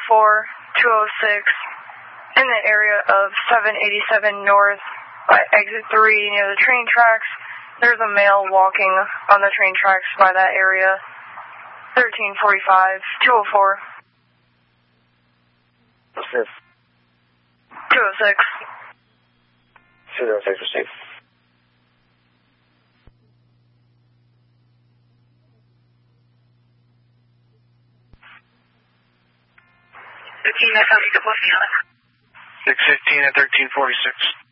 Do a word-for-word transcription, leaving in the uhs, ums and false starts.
four, two oh six, in the area of seven eighty-seven North, by exit three near the train tracks. There's a male walking on the train tracks by that area. thirteen forty-five, two oh four. What's this? two oh six. two oh six, receive. fifteen, that's how you can put me on it. six fifteen at thirteen forty-six.